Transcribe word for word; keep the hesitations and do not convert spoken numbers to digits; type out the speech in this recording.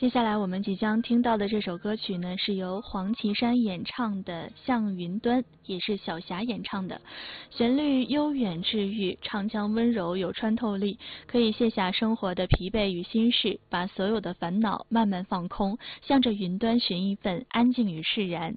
接下来我们即将听到的这首歌曲呢，是由黄绮珊演唱的《向云端》，也是小霞演唱的。旋律悠远治愈，唱腔温柔有穿透力，可以卸下生活的疲惫与心事，把所有的烦恼慢慢放空，向着云端寻一份安静与释然。